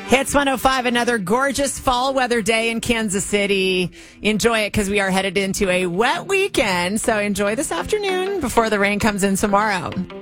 Hits 105, another gorgeous fall weather day in Kansas City. Enjoy it because we are headed into a wet weekend. So enjoy this afternoon before the rain comes in tomorrow.